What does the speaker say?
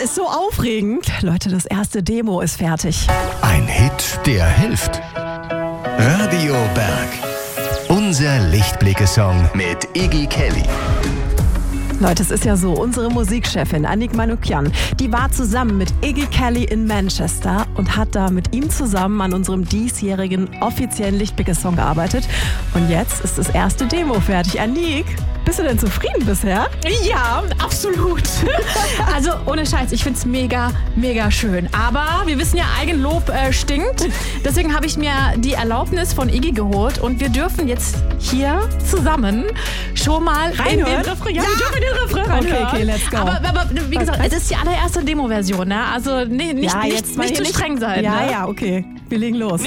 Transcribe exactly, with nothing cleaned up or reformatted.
ist so aufregend. Leute, das erste Demo ist fertig. Ein Hit, der hilft. Radio Berg. Unser Lichtblicke-Song mit Iggy Kelly. Leute, es ist ja so, unsere Musikchefin Annick Manukyan, die war zusammen mit Iggy Kelly in Manchester und hat da mit ihm zusammen an unserem diesjährigen offiziellen Lichtblicke-Song gearbeitet. Und jetzt ist das erste Demo fertig. Annick, bist du denn zufrieden bisher? Ja, absolut. Also ohne Scheiß, ich find's mega, mega schön. Aber wir wissen ja, Eigenlob äh, stinkt. Deswegen habe ich mir die Erlaubnis von Iggy geholt und wir dürfen jetzt hier zusammen schon mal Reinhören? in den Refrain. Ja, Ja. wir dürfen in den Refrain reinhören. Okay, okay, let's go. Aber, aber wie gesagt, Was? es ist die allererste Demo-Version, ne? Also nee, nicht, Ja, nicht, jetzt mal nicht hier zu streng sein. Ja, ne? ja, okay. Wir legen los.